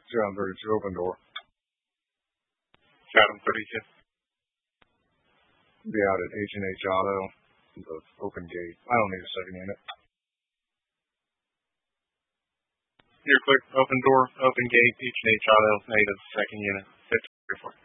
John 32, open door. Chatham 32. Be out at H&H Auto, the open gate. I don't need a second unit. You're clear. Open door, open gate, H&H Auto, native, second unit, 54.